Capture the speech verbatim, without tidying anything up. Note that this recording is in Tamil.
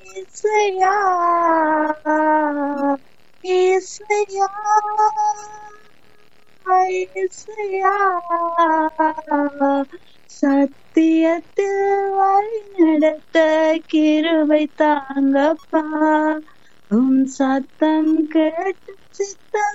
இசையா இசையா இசையா சத்தியத்தில் வழி நடத்த கிருபை தாங்கப்பா உம் சத்தம் கேட்டு சித்தம்